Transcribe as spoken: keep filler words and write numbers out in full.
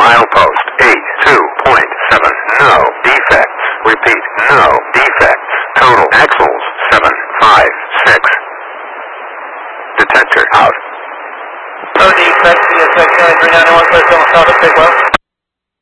Milepost eight two point seven. No defects. Repeat, no defects. Total axles seven five six. Detector out. No defects, V S X three ninety-one, place on the south, take well.